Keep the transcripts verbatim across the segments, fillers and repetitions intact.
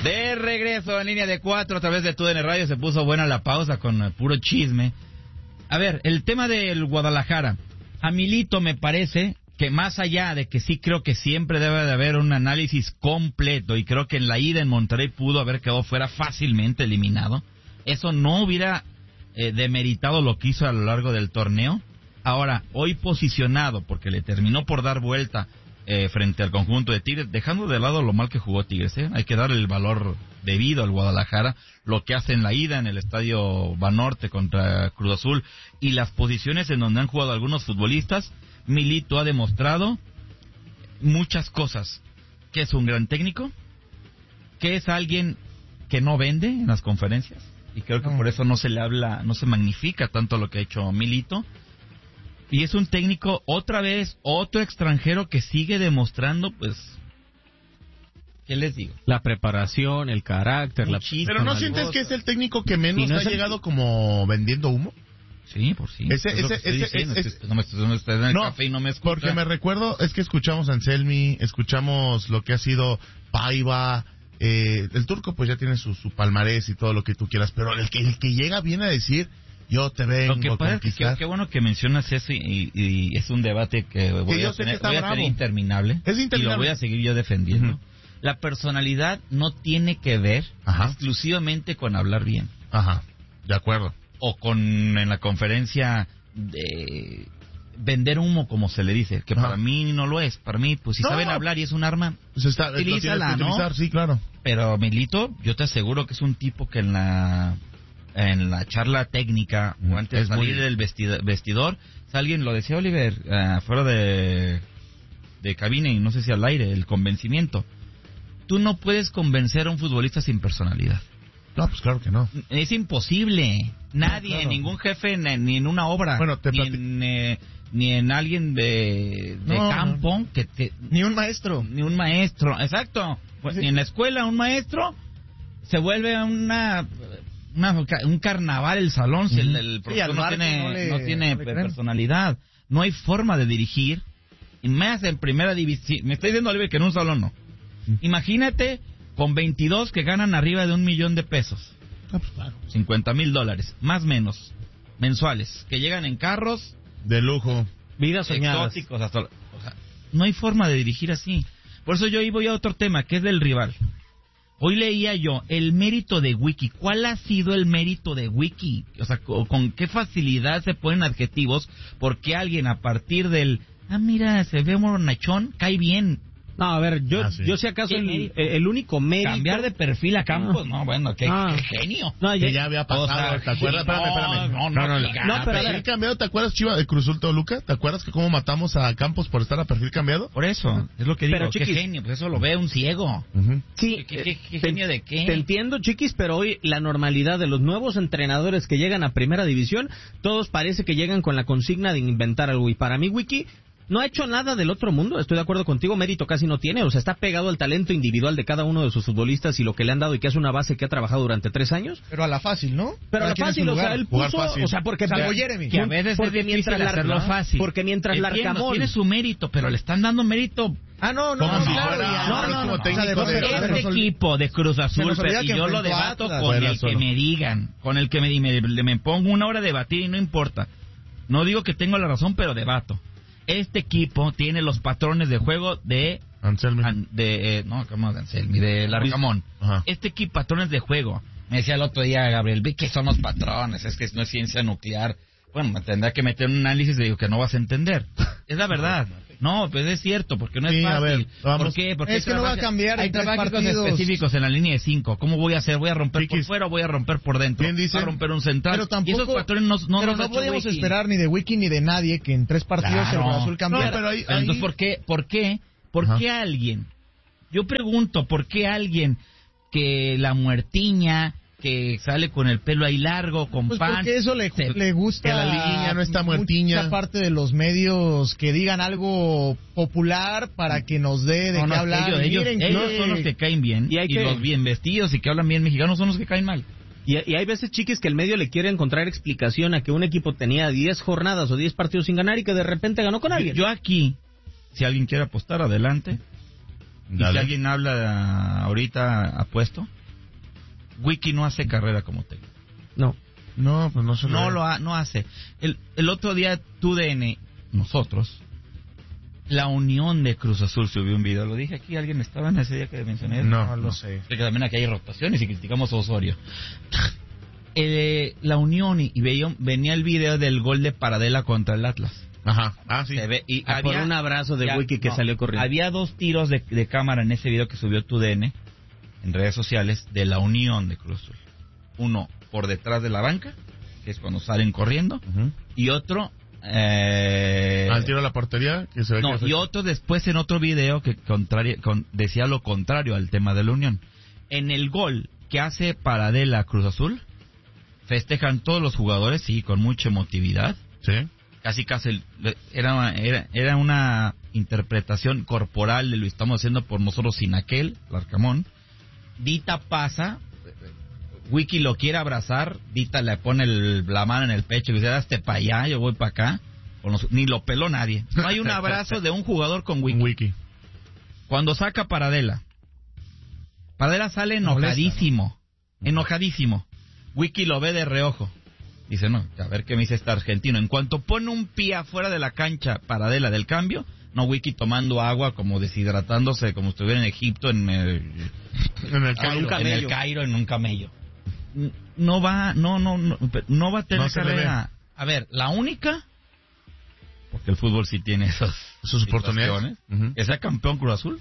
De regreso en línea de cuatro a través de T U D N Radio. Se puso buena la pausa con uh, puro chisme. A ver, el tema del Guadalajara. A Milito me parece que más allá de que sí creo que siempre debe de haber un análisis completo, y creo que en la ida en Monterrey pudo haber quedado fuera fácilmente eliminado, eso no hubiera eh, demeritado lo que hizo a lo largo del torneo. Ahora, hoy posicionado, porque le terminó por dar vuelta eh, frente al conjunto de Tigres, dejando de lado lo mal que jugó Tigres, ¿eh? Hay que darle el valor debido al Guadalajara, lo que hace en la ida en el Estadio Banorte contra Cruz Azul, y las posiciones en donde han jugado algunos futbolistas. Milito ha demostrado muchas cosas, que es un gran técnico, que es alguien que no vende en las conferencias, y creo que por eso no se le habla, no se magnifica tanto lo que ha hecho Milito. Y es un técnico, otra vez, otro extranjero que sigue demostrando, pues, ¿qué les digo? La preparación, el carácter, Muchísimo. la... Pero ¿no sientes que es el técnico que menos no ha es el... llegado como vendiendo humo? Sí, por sí. Ese, es ese, ese, diciendo, ese, es que no me, no me estás en el no, café y no me escucha. Porque me recuerdo, es que escuchamos a Anselmi, escuchamos lo que ha sido Paiva, eh, el turco pues ya tiene su, su palmarés y todo lo que tú quieras, pero el que, el que llega viene a decir... Yo te vengo Lo que pasa a es que conquistar. qué bueno que mencionas eso, y, y es un debate que voy, que a, tener, voy a tener interminable, es interminable, y lo voy a seguir yo defendiendo. Uh-huh. La personalidad no tiene que ver Ajá. exclusivamente con hablar bien. Ajá, de acuerdo. O con en la conferencia de vender humo, como se le dice, que Ajá. para mí no lo es. Para mí, pues si no. saben hablar y es un arma, pues está, utilízala, ¿no? Utilizar, sí, claro. Pero Milito, yo te aseguro que es un tipo que en la... en la charla técnica, o antes de salir muy... del vestidor, vestidor, alguien lo decía Oliver, uh, fuera de, de cabina, y no sé si al aire, el convencimiento. Tú no puedes convencer a un futbolista sin personalidad. No, pues claro que no. Es imposible. Nadie, no, claro. ningún jefe, ni en una obra, bueno, te ni, plati... en, eh, ni en alguien de, de no, campo, no. que te... Ni un maestro. Ni un maestro, exacto. Pues, sí. Ni en la escuela un maestro se vuelve una... Una, un carnaval el salón, si el, el profesor sí, no, tiene, no, le, no tiene no personalidad, no hay forma de dirigir, y más en primera división. Me está diciendo Oliver que en un salón no. Imagínate con veintidós que ganan arriba de un millón de pesos, ah, pues claro. cincuenta mil dólares, más o menos, mensuales, que llegan en carros de lujo, vidas exóticos, hasta, o sea, no hay forma de dirigir así. Por eso yo ahí voy a otro tema, que es del rival. Hoy leía yo el mérito de Wiki. ¿Cuál ha sido el mérito de Wiki? O sea, ¿con qué facilidad se ponen adjetivos? Porque alguien a partir del... Ah, mira, se ve monachón, cae bien. No, a ver, yo, ah, sí. yo si acaso el, el único mérito... Cambiar de perfil a Campos, no, no bueno, qué, ah. qué genio. No, ya, que ya había pasado, o sea, ¿te acuerdas? No, espérame, espérame. No, no, no, no, no, no, no pero perfil cambiado, ¿te acuerdas, Chiva, de Cruz Azul Toluca? ¿Te acuerdas que cómo matamos a Campos por estar a perfil cambiado? Por eso, uh-huh. es lo que digo, pero, qué chiquis, genio, pues eso lo ve un ciego. Uh-huh. Sí, ¿Qué, qué, qué genio de qué? Te entiendo, Chiquis, pero hoy la normalidad de los nuevos entrenadores que llegan a Primera División, todos parece que llegan con la consigna de inventar algo, y para mí, Wiki... no ha hecho nada del otro mundo, estoy de acuerdo contigo, mérito casi no tiene, o sea, está pegado al talento individual de cada uno de sus futbolistas y lo que le han dado, y que es una base que ha trabajado durante tres años. Pero a la fácil, ¿no? Pero a la fácil, o sea, él puso, o sea, porque... Salvo Jeremy. Que a veces porque es mientras difícil hacerlo la, fácil. Porque mientras Larcamón... tiene su mérito, pero le están dando mérito... Ah, no, no, no, no, si claro, fuera ya, no, no, no, no, no, técnico o sea, de, de este equipo de Cruz Azul, pero, y yo lo debato Atlas, con el solo. que me digan, con el que me, me, me pongo una hora a debatir y no importa. No digo que tengo la razón, pero debato. Este equipo tiene los patrones de juego de Anselmi, an, de eh, no, ¿cómo de Anselmi? De Larcamón. Este equipo patrones de juego. Me decía el otro día Gabriel, ve que son los patrones, es que no es ciencia nuclear. Bueno, me tendrá que meter un análisis y digo que no vas a entender. Es la verdad. No, pues es cierto, porque no es sí, fácil. A ver, ¿Por qué? Porque es que no va a cambiar. Hay trabajos específicos en la línea de cinco. ¿Cómo voy a hacer? ¿Voy a romper Chiquis. por fuera o voy a romper por dentro? ¿Quién dice? ¿Voy a romper un central? Pero tampoco, y esos patrones no, no, pero no podíamos esperar ni de Wiki ni de nadie que en tres partidos claro. el Cruz Azul cambiara. No, pero ahí, ahí... Entonces, ¿por qué? ¿Por qué? ¿Por Ajá. qué alguien? Yo pregunto, ¿por qué alguien que la muertiña... que sale con el pelo ahí largo, con pues pan. Porque eso le, se, le gusta. Que la línea no está muertiña. Mucha parte de los medios que digan algo popular para que nos dé de no, qué no, hablar. Ellos, ellos, Miren ellos que... son los que caen bien. Y, hay y que... los bien vestidos y que hablan bien mexicanos son los que caen mal. Y, y hay veces, Chiquis, que el medio le quiere encontrar explicación a que un equipo tenía diez jornadas o diez partidos sin ganar y que de repente ganó con alguien. Yo, yo aquí, si alguien quiere apostar, adelante. y Dale. si alguien habla ahorita apuesto, Wiki no hace carrera como técnico. No. No, pues no se No ve. lo ha, no hace. El, el otro día T U D N, nosotros, la unión de Cruz Azul subió un video. Lo dije aquí, alguien estaba en ese día que mencioné. No, No lo no. sé. Que también aquí hay rotaciones y criticamos a Osorio. Eh, la unión y, y veía, venía el video del gol de Paradela contra el Atlas. Ajá. Ah, sí. Se ve, y Ah, por un abrazo de ya, Wiki que no, salió corriendo. Había dos tiros de, de cámara en ese video que subió T U D N en redes sociales de la unión de Cruz Azul. Uno por detrás de la banca, que es cuando salen corriendo, Ujú. y otro eh, Al tiro a la portería, que se ve no, que... y otro después en otro video que contrario, con, decía lo contrario al tema de la unión. En el gol que hace Paradela Cruz Azul, festejan todos los jugadores, sí, con mucha emotividad. Sí. Casi casi era, era, era una interpretación corporal de lo estamos haciendo por nosotros sin aquel, Larcamón. Dita pasa, Wiki lo quiere abrazar, Dita le pone el, la mano en el pecho y dice, hazte para allá, yo voy para acá. Con los, ni lo peló nadie. No hay un abrazo de un jugador con Wiki. Un Wiki. Cuando saca Paradela, Paradela sale enojadísimo, enojadísimo. Wiki lo ve de reojo. Dice, no, a ver qué me dice este argentino. En cuanto pone un pie afuera de la cancha, Paradela del cambio, no, Wiki tomando agua, como deshidratándose, como si estuviera en Egipto, en el, En el en Cairo. el en el Cairo, en un camello. No va, no, no, no, no va a tener No se le carrera. A ver, la única, porque el fútbol sí tiene esas Sus oportunidades. situaciones, Ujú. que sea campeón Cruz Azul,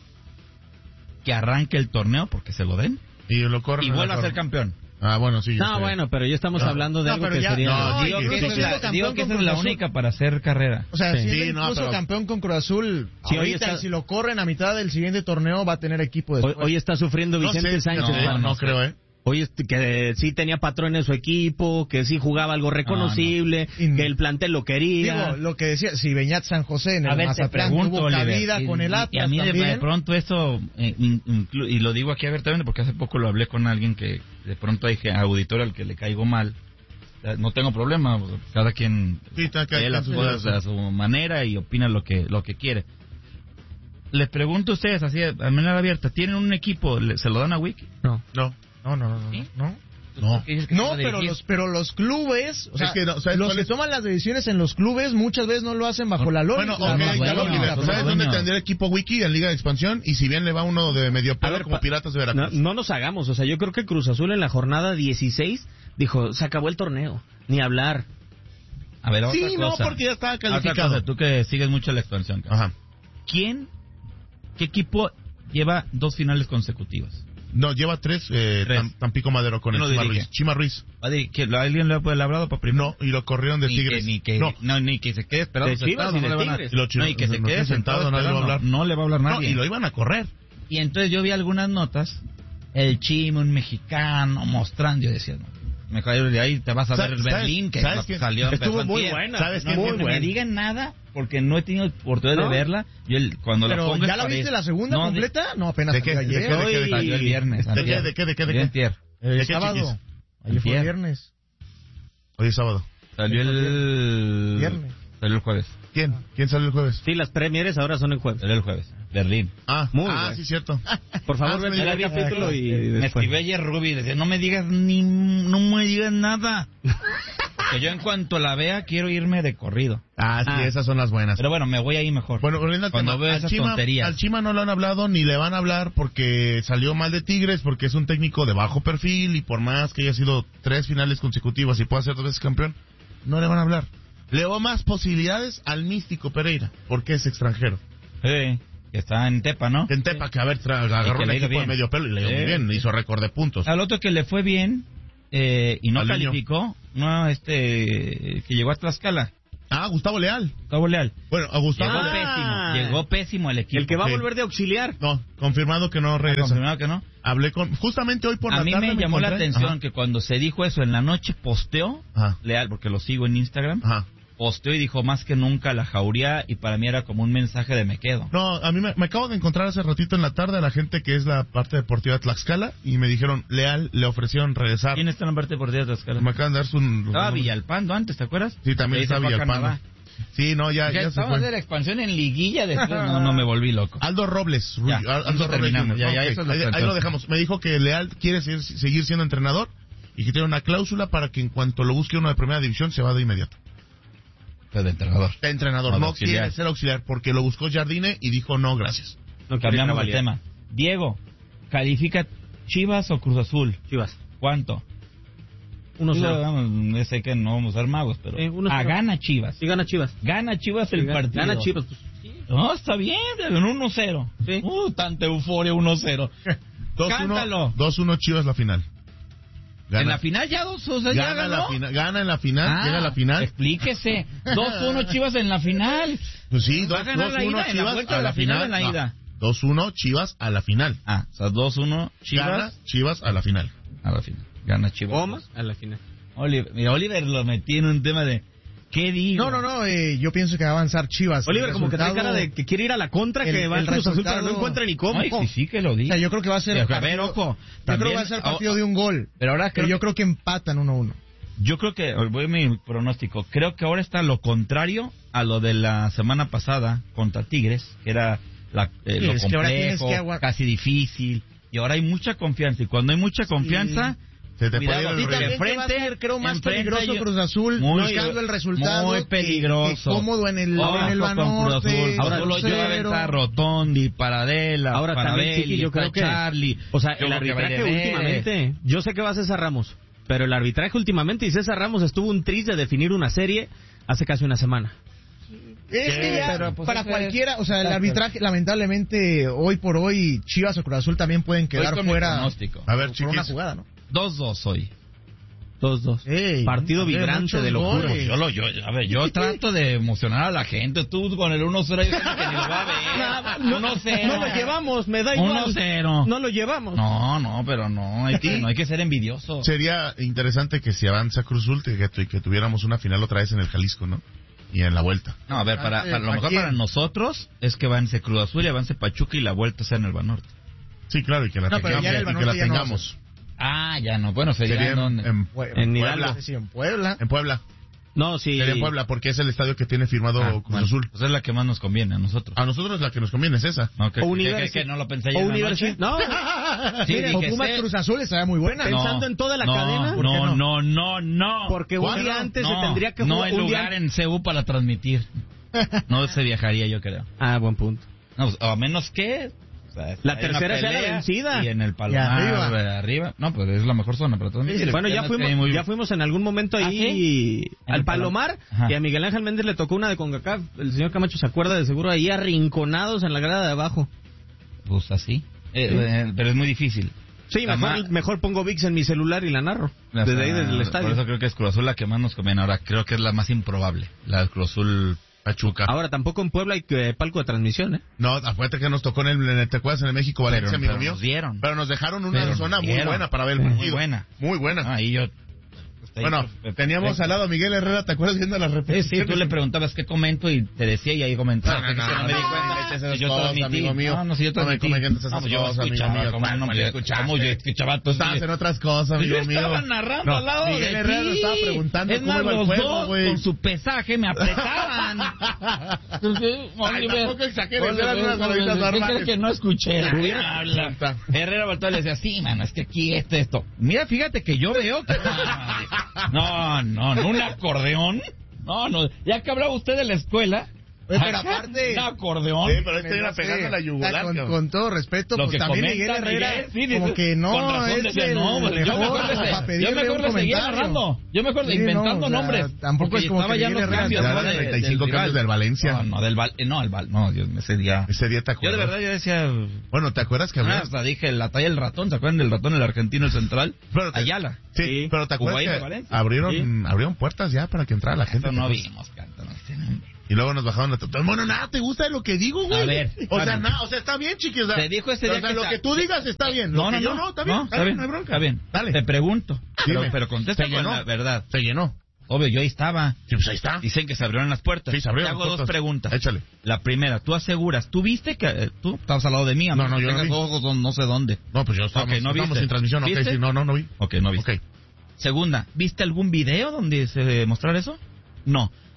que arranque el torneo porque se lo den Y lo corren. y en la vuelva a ser torre. campeón. Ah, bueno, sí. yo No, sé. bueno, pero ya estamos No. hablando de No, algo pero que ya- sería... no, digo sí, que sí, esa sí. es la, Campeón digo con que esa es Cruz la Azul. única para hacer carrera. O sea, Sí. si Sí, es no, incluso pero- campeón con Cruz Azul, Sí, hoy ahorita, está- y si lo corren a mitad del siguiente torneo, va a tener equipo Hoy, después. hoy está sufriendo No Vicente sé, Sánchez. no, no, no, no sé. creo, ¿eh? Oye, este, que sí tenía patrón en su equipo, que sí jugaba algo reconocible, no. que el plantel lo quería. Digo, lo que decía, si Beñat San José en A el ver, te Mazatlán pregunto, tuvo Oliver, cabida y- con el y- Atlas y a mí de, también. de pronto eso, eh, in- inclu- y lo digo aquí abiertamente porque hace poco lo hablé con alguien que de pronto hay que- auditorio al que le caigo mal. O sea, no tengo problema, cada quien Sí, cada ve quien las sus cosas ideas. a su manera y opina lo que lo que quiere. Les pregunto a ustedes así de manera abierta, ¿tienen un equipo, le- se lo dan a Wiki? No. No. No, no, no, no. ¿Sí? no. No. ¿Qué dices que No, se va a pero dirigir? los, pero los clubes, o sea, Es que no, ¿sabes los cuál que es? toman las decisiones en los clubes muchas veces no lo hacen bajo la lógica. Bueno, ok, no, ya bueno, lo olvidé. pero ¿Sabes dueño. dónde tendría equipo Wiki? En Liga de Expansión. Y si bien le va uno de medio A pelo ver, como pa- Piratas de No, Veracruz. no nos hagamos, o sea, yo creo que Cruz Azul en la jornada dieciséis dijo, se acabó el torneo, ni hablar. A ver, otra Sí, no, cosa. porque ya estaba Otra calificado. cosa, tú que sigues mucho la expansión. cabrón. Ajá. ¿Quién, qué equipo lleva dos finales consecutivas? No, lleva tres, eh, Tres. Tam- Tampico Madero con el ¿Quién lo Chima dirige? Ruiz. Chima Ruiz. Va a decir, ¿que ¿Alguien le ha hablado para primero? No, y lo corrieron de ni Tigres. Que, ni que, no, no. ni que se quede esperando De Chivas sentado, y no de le van a- Tigres. Y lo no, y que se no, quede no, sentado, sentado, nadie le va a esperando. hablar. No le va a hablar no, nadie. y lo iban a correr. Y entonces yo vi algunas notas, el Chimo, un mexicano, mostrando, yo decía, no, mejor de ahí te vas a ver el ¿Sabes- Berlín, que sabes no que salió estuvo empezó muy antier. buena? ¿Sabes No, qué? no Muy me buena. digan nada, porque no he tenido oportunidad ¿No? de verla. Yo el- cuando la Pero pongo ¿ya es la para viste ir. la segunda No, de- completa? No, apenas ¿De qué? salió ¿De ayer. qué? ¿De qué? ¿De qué? Salió el viernes. ¿De qué? antier. ¿De qué? ¿De qué? ¿De Salió qué? antier. El ¿De qué, sábado. chiquis? Ayer fue Antier. viernes. Hoy es sábado. Salió el... Viernes. Salió el jueves. ¿Quién? ¿Quién salió el jueves? Sí, las premieres ahora son el jueves. Salió el jueves. Berlín. Ah, Muy ah bueno. sí, cierto. Por favor, Ah, ven sí, a ver el sí, capítulo sí. y Me después. escribí ayer Ruby y decía, no me digas ni... No me digas nada. Porque yo en cuanto la vea quiero irme de corrido. Ah, sí, Ah. esas son las buenas. Pero bueno, me voy ahí mejor. Bueno, volviendo al cuando tema, veo al esas Chima, tonterías. al Chima no le han hablado ni le van a hablar porque salió mal de Tigres, porque es un técnico de bajo perfil y por más que haya sido tres finales consecutivas y pueda ser dos veces campeón, no le van a hablar. Le veo más posibilidades al Místico Pereira, porque es extranjero. Sí, que está en Tepa, ¿no? En Tepa, que a ver, tra- agarró que un le ha ido equipo de bien. medio pelo y le dio Sí, muy bien, sí. hizo récord de puntos. Al otro que le fue bien eh, y no Al niño. calificó, no, este, que llegó a Tlaxcala, Ah, Gustavo Leal. Cabo Leal. Bueno, a Gustavo Llegó Ah. Leal. pésimo, llegó pésimo el equipo. El que va a Sí. volver de auxiliar. No, confirmado que no ¿Ha regresa. confirmado que no? Hablé con, justamente hoy por A la mí tarde me llamó la encontré- atención Ajá. que cuando se dijo eso en la noche posteó, Ajá. Leal, porque lo sigo en Instagram, Ajá. posteó y dijo más que nunca la Jauría y para mí era como un mensaje de me quedo. No, a mí me, me acabo de encontrar hace ratito en la tarde a la gente que es la parte deportiva de Tlaxcala y me dijeron, Leal, le ofrecieron regresar. ¿Quién está en la parte deportiva de Tlaxcala? Me acaban de dar su... Estaba Villalpando antes, ¿te acuerdas? Sí, también Ahí se está fue a Villalpando. Canadá. Sí, no, ya, ya se Estamos fue. de la expansión en liguilla después. No, no me volví loco. Aldo Robles. Ya, Aldo eso Robles terminamos, Junior. ya, ya, Ok, eso es lo ahí, que ahí lo entonces. dejamos. Me dijo que Leal quiere seguir, seguir siendo entrenador y que tiene una cláusula para que en cuanto lo busque uno de primera división se va de inmediato. Pues de entrenador. De entrenador, No, de no auxiliar. quiere ser auxiliar porque lo buscó Jardine y dijo no, gracias. No quiere Cambiamos de Cavalier. tema. Diego, ¿califica Chivas o Cruz Azul? Chivas. ¿Cuánto? uno Digo, cero. vamos, yo sé que no vamos a ser magos, pero Eh, uno ah, cero. gana Chivas. Sí, gana Chivas. Gana Chivas el Sí, gana- partido. Gana Chivas. Pues, sí. No, está bien, en uno cero. Sí. Uh, tanta euforia, uno cero. dos Cántalo. uno dos uno Chivas la final. En la final ya dos, o sea, ya Gana, la ganó. final, gana en la final, Ah, llega a la final. Explíquese. dos uno Chivas en la final. Pues sí, Va a dos ganar la uno ida, en la Chivas vuelta a de la la final, final. en la No, ida. dos uno Chivas a la final. Ah, o sea, dos uno Gana Chivas Chivas a la final. a la final. Gana Chivas. Goma a la final. Oliver, mira, Oliver lo metí en un tema de ¿qué digo? No, no, no, eh, yo pienso que va a avanzar Chivas. Oliver El como que trae resultado- cara de que quiere ir a la contra, el- que va el al Cruz Azul, pero no resultado- encuentra ni cómo. Ay, sí, sí que lo O digo. sea, yo creo que va a ser... Pero, a partido- ver, ojo. Yo creo que también- va a ser oh, partido de un gol. Pero ahora creo Pero yo creo que empatan uno uno. Yo creo que, voy a mi pronóstico, creo que ahora está lo contrario a lo de la semana pasada contra Tigres, que era la, eh, Sí, lo es que ahora tienes complejo, que agua- casi difícil, y ahora hay mucha confianza, y cuando hay mucha confianza, Se te cuidado, puede ir Y el porque también que va a enfrente- ser, creo, más enfrente peligroso hay- Cruz Azul, muy- buscando el resultado. muy que- peligroso. que cómodo en el, Ojo en el con Cruz Banorte. Azul. Ahora dos solo yo cero. aventar Rotondi, Paradela, Ahora también, Chiqui, yo creo que... Charlie. O sea, Yo el creo que arbitraje Vaidevere. últimamente... Yo sé que va César Ramos, pero el arbitraje últimamente, y César Ramos estuvo un tris de definir una serie hace casi una semana. Es que ya, pero, pues, para eso cualquiera, es- o sea, el Exacto. arbitraje, lamentablemente, hoy por hoy, Chivas o Cruz Azul también pueden Voy quedar con mi fuera pronóstico. A ver, por una chiquis. jugada, ¿no? dos dos hoy. dos dos. Ey, Partido a ver, vibrante muchos de locura. goles. Yo lo, yo, a ver, yo trato de emocionar a la gente. Tú con el uno cero, yo creo que ni lo va a ver. uno cero. No lo llevamos, me da igual. uno cero. No lo llevamos. No, no, pero no, hay que, no hay que ser envidioso. Sería interesante que si avanza Cruz Azul, que, que, que tuviéramos una final otra vez en el Jalisco, ¿no? Y en la vuelta. No, a ver, para, para lo ¿A mejor quién? para nosotros es que avance Cruz Azul y avance Pachuca y la vuelta sea en el Banorte. Sí, claro, y que la No, pero tengamos. ya en el y que Banorte la ya no tengamos. Ah, ya no, bueno, sería, Sería en en, donde- en, Pue- En Puebla. Hidalgo. Sí, en Puebla. en Puebla. No, sí. Sería en Puebla, porque es el estadio que tiene firmado Ah, Cruz bueno, Azul. pues es la que más nos conviene a nosotros. A nosotros la que nos conviene es esa. No, que, O que- Universi- que- que no lo pensé O ayer en la Universidad. noche. No, Sí, Miren, o dije, Pumas sé- Cruz Azul estaría muy buena. No. Pensando en toda la no, cadena. ¿Por No, qué no, no? no, no. porque un ¿Cuándo? día antes no, se tendría que no jugar hay un día- lugar en C U para transmitir. No se viajaría, yo creo. Ah, buen punto. No, pues, a menos que... o sea, La hay tercera una sea la pelea vencida. Y en el palomar, Y arriba. arriba. arriba. No, pues es la mejor zona para transmitir. Bueno, ya nos fuimos, cae muy- ya fuimos en algún momento ¿Ah, ahí ¿En al el Palomar, Ajá. y a Miguel Ángel Méndez le tocó una de CONCACAF. El señor Camacho se acuerda de seguro ahí arrinconados en la grada de abajo. Pues así. Eh, eh, pero es muy difícil. Sí, La mejor, ma- mejor pongo VIX en mi celular y la narro. O sea, Desde ahí, desde el estadio. Por eso creo que es Cruz Azul la que más nos conviene. Ahora creo que es la más improbable. La de Cruz Azul Pachuca. Ahora, tampoco en Puebla hay eh, palco de transmisión, ¿eh? No, acuérdate que nos tocó en el, en el ¿te acuerdas? En el México Valencia, Pero- amigo pero mío. nos dieron. Pero nos dejaron una Pero zona nos muy dieron. buena para ver el Muy partido. buena. Muy buena. Ahí yo... Bueno, teníamos al lado a Miguel Herrera, ¿te acuerdas viendo las Sí, repeticiones? sí, tú le preguntabas qué comento y te decía y ahí comentaba. No, no, no, Que no, me di no, cuenta. no me eches esas Yo cosas, transmití. amigo mío. No, no, si yo No me transmití. comentes esas No, pues yo cosas, amigo escuchaba, mío. ¿cómo no? ¿Cuál Yo- escuchaste? ¿Cómo yo escuchaba? Tú Estabas en otras cosas, Yo amigo mío. estaba narrando No, al lado Miguel de Herrera ti. nos estaba preguntando Es cómo más, iba el los juego, dos güey. con su pesaje me apretaban. Ay, tampoco exageres, Oliver, eran unas Oliver, bolitas ¿qué normales. crees que no escuché? Hubiera- Habla. Herrera volteó y le decía, sí, mano, es que aquí esto, esto. Mira, fíjate que yo veo que... No, no, no, un acordeón. No, no, ya que hablaba usted de la escuela... Oye, pero acá, aparte- un acordeón. Sí, pero este era pegando la yugular, con, cabrón. con todo respeto, Lo pues que también comenta Miguel Herrera, Miguel, sí, como dice, que no con razón es decía, el no, pues, yo mejor mejor le, para yo pedirle mejor un le seguía comentario. narrando. Yo mejor Sí, inventando no, o sea, nombres. tampoco porque es como estaba que ya Miguel los Herrera cambios, ya ¿no? eran de- treinta y cinco del rival. cambios del Valencia. No, no, del Val, eh, no, el Val, no, yo ese día. Ese día te Yo acuerdas. de verdad yo decía, Bueno, ¿te acuerdas que ah, había? hasta dije la talla del ratón, ¿se acuerdan del ratón, el argentino, el central? Pero te- Ayala. Sí, Sí. pero ¿te acuerdas Jugó ahí en que Valencia. abrieron, Sí. abrieron puertas ya para que entrara la gente? Eso no ¿te acuerdas? vimos, canta, no sé. Y luego nos bajaron la total. Bueno, nada, ¿te gusta lo que digo, güey? A ver, O sea, bueno. nada, o sea, está bien, chiquis. O sea, Te dijo ese o día sea, que lo está- que tú digas está bien. Lo No, que no, yo no, no, está bien. no, está bien, no hay bronca. está bien. Dale. Te pregunto, pero, Dime. pero contesta Se con llenó. la verdad. Se llenó. Obvio, yo ahí estaba. Sí, pues ahí está. Dicen que se abrieron las puertas. Sí, se abrieron Te hago las dos puertas. preguntas. Échale. La primera, tú aseguras, ¿tú viste que eh, tú estabas al lado de mí? a No, menos no, que yo no tengas vi. ojos don- no sé dónde. No, pues yo estábamos, Ok, no estábamos viste. sin transmisión. Ok, ¿Viste? sí, no, no, no vi. Ok, no viste. Ok. Segunda, ¿viste algún video donde se mostrara eso? No.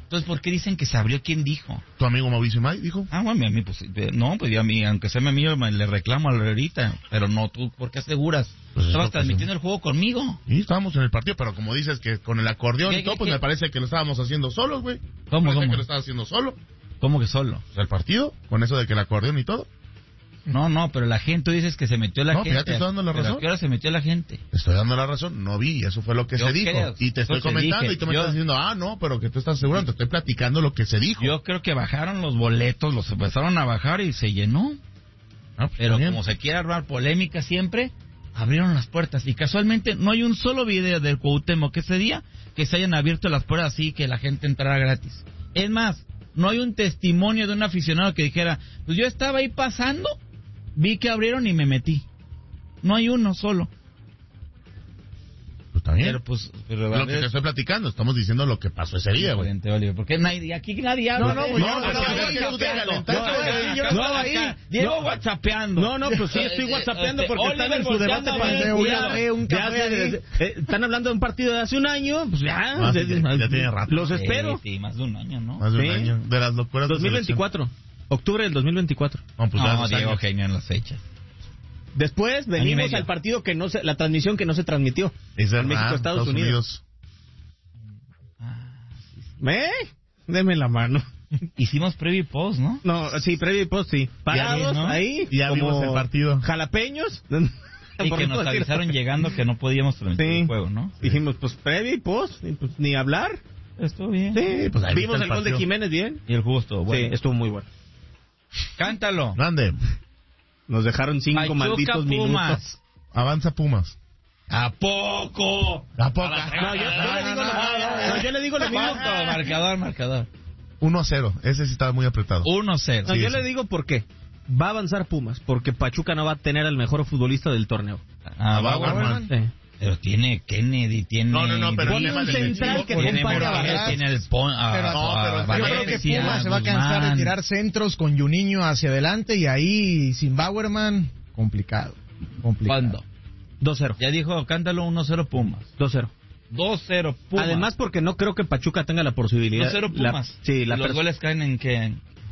Entonces, ¿por qué dicen que se abrió? ¿Quién dijo? ¿Tu amigo Mauricio May dijo? Ah, bueno, a mí, pues, no, pues yo a mí, aunque sea mi amigo, me le reclamo ahorita, pero no, tú, ¿por qué aseguras? Pues Estabas eso, transmitiendo pues, el juego conmigo. Y estábamos en el partido, pero como dices que con el acordeón ¿Qué, y todo, qué, pues qué? me parece que lo estábamos haciendo solos, güey. ¿Cómo, Me parece cómo? que lo estabas haciendo solo. ¿Cómo que solo? O sea, el partido, con eso de que el acordeón y todo. No, no, pero la gente, tú dices que se metió la No, pues gente. ya te estoy dando la ¿Pero razón. ¿A qué hora se metió la gente? Te estoy dando la razón, no vi, eso fue lo que Yo se dijo. creo, Y te estoy eso te comentando dije. y tú me Yo- estás diciendo, ah, no, pero que tú estás asegurando, te estoy platicando lo que se dijo. Yo creo que bajaron los boletos, los empezaron a bajar y se llenó. Ah, pues, Pero está bien. como se quiere armar polémica siempre, abrieron las puertas. Y casualmente no hay un solo video del Cuauhtémoc ese día que se hayan abierto las puertas así que la gente entrara gratis. Es más, no hay un testimonio de un aficionado que dijera, pues yo estaba ahí pasando, vi que abrieron y me metí. No hay uno solo. Pues está bien. Pero pues, pero, lo que te estoy platicando, estamos diciendo lo que pasó ese día, güey. porque nadie, aquí nadie habla. No, no, de- pues No, yo- porque no, es que yo- tú te yo- calentaste, yo- güey. yo no estaba ahí. acá, Diego No. whatsappeando. No, no, pues sí, estoy whatsappeando porque Oliver están en su debate volteando a para ver, un cuidado. café, un Ya café hace- ahí. eh, están hablando de un partido de hace un año, pues ya, Ah, sí, de- ya- ya tiene rato. los espero. Sí, sí, más de un año, ¿no? Más de un Sí. año. De las locuras de dos mil veinticuatro, octubre del dos mil veinticuatro. selección. No, pues ya No, dos Diego años. genio en las fechas. Después Año y venimos medio. al partido que no se, la transmisión que no se transmitió. Es En verdad, México, Estados Unidos. ¿Eh? Deme la mano. Hicimos previo y post, ¿no? No, sí, previo y post, sí. Parados ¿no? ahí. Y ya como vimos el partido. Jalapeños. Y Por que no nos decir- avisaron llegando que no podíamos transmitir Sí. el juego, ¿no? Dijimos, pues previo y post, y, pues, ni hablar. Estuvo bien. Sí, pues ahí vimos está el el gol de partido. Jiménez bien. Y el juego estuvo bueno. Sí, estuvo muy bueno. Cántalo. Grande. Nos dejaron cinco Pachuca, malditos minutos. Pumas. Avanza Pumas. ¿A poco? ¿A poco? No, yo, yo le digo lo, no, yo le digo lo mismo. ¿Cuánto? Marcador, marcador. uno a cero. Ese sí estaba muy apretado. uno cero. No, Sí, yo sí. le digo por qué. Va a avanzar Pumas, porque Pachuca no va a tener al mejor futbolista del torneo. Ah, Ah, Bauerman. Sí. Pero tiene Kennedy, tiene... No, no, no, pero Pon el tema un del central equipo, que tiene compare a Morales, Vargas. tiene el pon, a, Pero- a- no, pero a yo Yo creo que Valencia, Pumas se va a Guzmán. cansar de tirar centros con Juninho hacia adelante y ahí sin Bauerman, complicado. complicado. ¿Cuándo? dos cero. Ya dijo, cántalo uno cero Pumas. dos cero. dos cero Pumas. Además, porque no creo que Pachuca tenga la posibilidad. dos cero la- Pumas. sí, la Los pers- goles caen en que...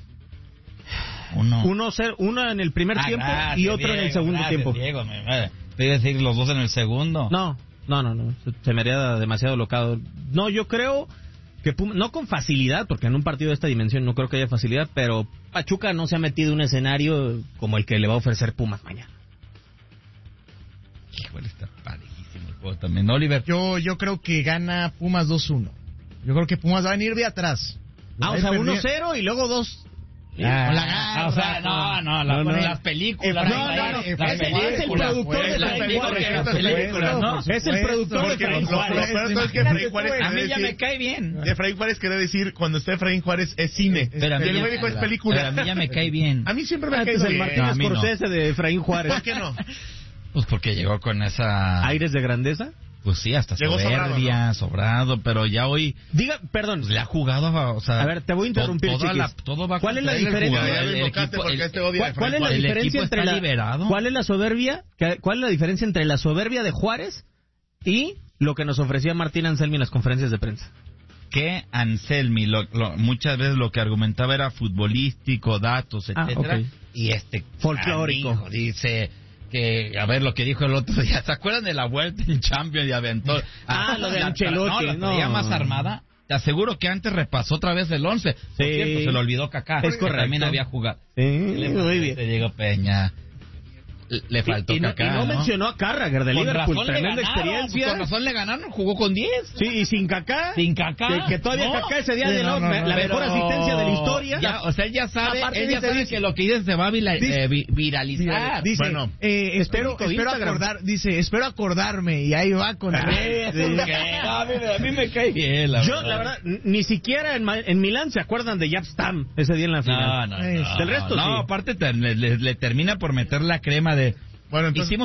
Uno. uno cero, uno en el primer Ah, tiempo gracias, y otro en el Diego, segundo gracias, tiempo. Diego, me, me, te iba a decir los dos en el segundo. No, no, no, no. Se, se me haría demasiado locado. No, yo creo que Puma, no con facilidad, porque en un partido de esta dimensión no creo que haya facilidad, pero Pachuca no se ha metido en un escenario como el que le va a ofrecer Pumas mañana. Híjole, está parejísimo el juego también. Oliver. Yo, yo creo que gana Pumas dos uno. Yo creo que Pumas va a venir de atrás. Ah, o Ahí sea, perdi- uno cero y luego dos. Ah, con la Ah, garra, o sea, no, no, la- No, no. las películas. Efraín, no, no, no, Efraín, es- Efraín, es el por productor de supuesto, la por película, supuesto, las películas, ¿no? por Es el supuesto, productor de Porque Efraín lo, lo, Juárez. lo peor es que Imagínate Efraín Juárez tú, A mí quiere ya decir... me cae bien. Efraín Juárez quiere decir, cuando está Efraín Juárez es cine. Pero a mí el ya- güey dijo es pero película. a mí ya me cae bien. A mí siempre me ha Antes caído el bien. Martínez No, a mí no. Scorsese de Efraín Juárez. ¿Por qué no? Pues porque llegó con esa... Aires de grandeza. Pues sí, hasta Llegó soberbia, sobrado, pero ya hoy Diga, perdón. pues, le ha jugado, o sea... A ver, te voy a interrumpir, to- toda chiquis. la- todo va ¿Cuál es la contra él, el diferencia? jugador, Ya lo el invocaste equipo- porque el- este odia a ¿Cuál, cuál es la El diferencia equipo entre está la liberado. ¿Cuál es la soberbia? que- ¿Cuál es la diferencia entre la soberbia de Juárez y lo que nos ofrecía Martín Anselmi en las conferencias de prensa? que Anselmi lo- lo- muchas veces lo que argumentaba era futbolístico, datos, Ah, etcétera, ok. y este Folclórico. amigo dice que, a ver lo que dijo el otro día, ¿se acuerdan de la vuelta en Champions y aventó? Ah, lo de la- Ancelotti, no, la traía no. más armada. Te aseguro que antes repasó otra vez el once. Por Sí. cierto, se lo olvidó Kaká, Es que correcto. también había jugado. Sí, Le muy bien. Diego Peña. Le- Le faltó y, y no, Kaká, y no mencionó a Carragher de Con Liverpool, razón le tremenda ganaron, experiencia. Con razón le ganaron, jugó con diez. Sí, y sin Kaká. Sin Kaká. Que, que todavía No. Kaká ese día Sí, de no, la, no, no, la Pero mejor asistencia de la historia. ya, o sea, él ya sabe, Aparte él ya dice- sabe dice- que lo que dice se va a vira- Dice- eh, vi- viralizar. Dice, Bueno, eh, espero, técnico de espero Instagram. acordar, dice, espero acordarme y ahí va con Ah, ¿eso qué? a, mí, a mí me cae bien, la Yo, verdad. la verdad, n- ni siquiera en, Ma- en Milán se acuerdan de Jaap Stam ese día en la No, final. no, Es- no. del resto no, sí. aparte te- le, le- le termina por meter la crema de... Bueno, entonces... Hicimos